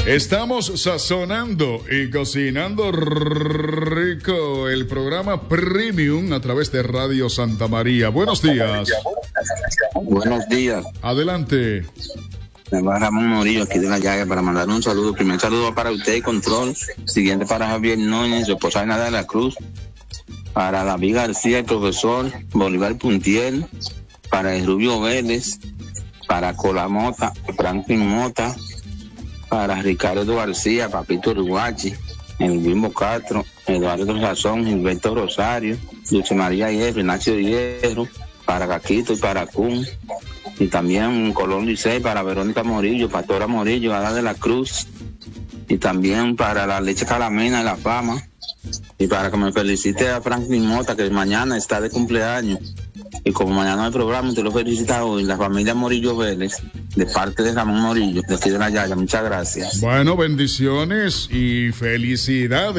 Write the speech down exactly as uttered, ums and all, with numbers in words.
Estamos sazonando y cocinando rico el programa Premium a través de Radio Santa María. Buenos días. Buenos días. Adelante. Me va Ramón Morillo aquí de la llaga para mandar un saludo. Primer saludo para usted, Control. Siguiente para Javier Núñez, su esposa Ana de la Cruz. Para David García, el profesor Bolívar Puntiel. Para el Rubio Vélez. Para Colamota, Franklin Mota. Para Ricardo García, Papito Uruguachi, el Bimbo Castro, Eduardo Razón, Gilberto Rosario, Dulce María Hierro, Ignacio Hierro, para Caquito y para Cun, y también Colón Licey, para Verónica Morillo, Pastora Morillo, Ada de la Cruz, y también para la Leche Calamina de la Fama, y para que me felicite a Franklin Mota, que mañana está de cumpleaños. Y como mañana hay programa, te lo felicita hoy, la familia Morillo Vélez, de parte de Ramón Morillo, de aquí de la Yaya. Muchas gracias. Bueno, bendiciones y felicidades.